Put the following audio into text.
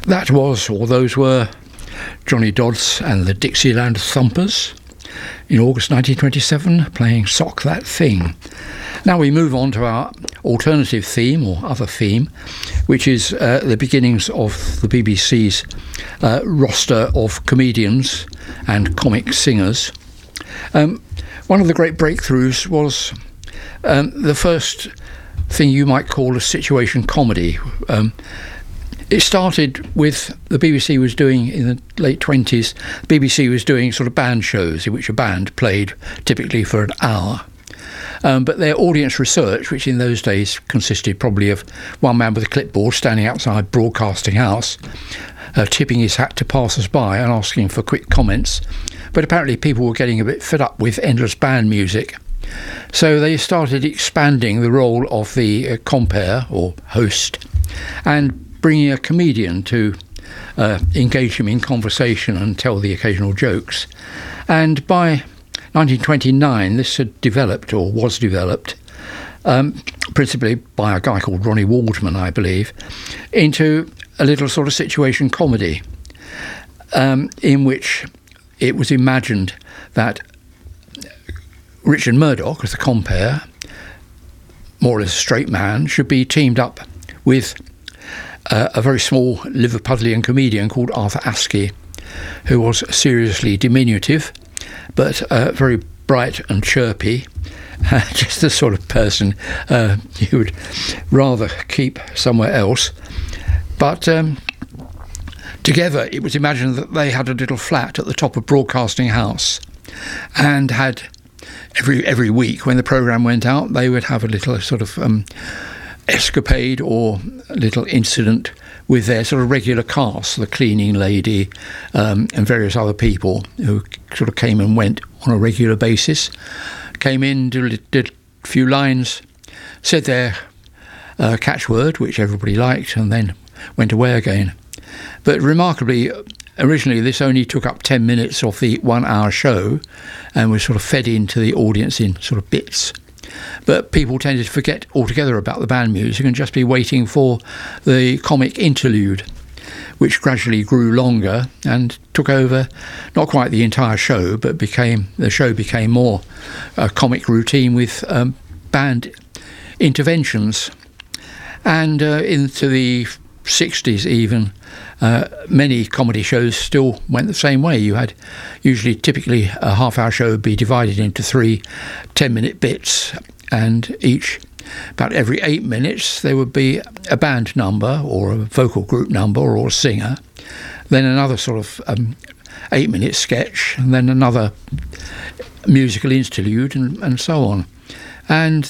That was, or those were, Johnny Dodds and the Dixieland Thumpers in August 1927, playing Sock That Thing. Now we move on to our alternative theme, or other theme, which is the beginnings of the BBC's roster of comedians and comic singers. One of the great breakthroughs was the first thing you might call a situation comedy. It started with the BBC was doing, in the late 20s, the BBC was doing sort of band shows in which a band played typically for an hour. But their audience research, which in those days consisted probably of one man with a clipboard standing outside Broadcasting House, tipping his hat to passers-by and asking for quick comments. But apparently people were getting a bit fed up with endless band music. So they started expanding the role of the compere, or host, and bringing a comedian to engage him in conversation and tell the occasional jokes. And by 1929, this had developed, or was developed, principally by a guy called Ronnie Waldman, I believe, into a little sort of situation comedy, in which it was imagined that Richard Murdoch, as the compere, more or less a straight man, should be teamed up with a very small Liverpudlian comedian called Arthur Askey, who was seriously diminutive, but very bright and chirpy, just the sort of person you would rather keep somewhere else. But together it was imagined that they had a little flat at the top of Broadcasting House, and had every week when the programme went out, they would have a little sort of escapade or a little incident with their sort of regular cast, the cleaning lady and various other people who sort of came and went on a regular basis, came in, did a few lines, said their catchword, which everybody liked, and then went away again. But remarkably, originally this only took up 10 minutes of the 1 hour show and was sort of fed into the audience in sort of bits. But people tended to forget altogether about the band music and just be waiting for the comic interlude, which gradually grew longer and took over not quite the entire show, but the show became more a comic routine with band interventions. And into the 60s even, many comedy shows still went the same way. You had typically a half-hour show would be divided into 3 10-minute bits, and about every 8 minutes there would be a band number or a vocal group number or a singer, then another sort of 8-minute sketch, and then another musical interlude, and so on. And